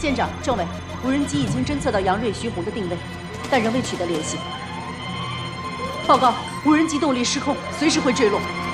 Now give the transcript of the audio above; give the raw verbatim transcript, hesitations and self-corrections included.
舰长、政委，无人机已经侦测到杨锐、徐红的定位，但仍未取得联系。报告，无人机动力失控，随时会坠落。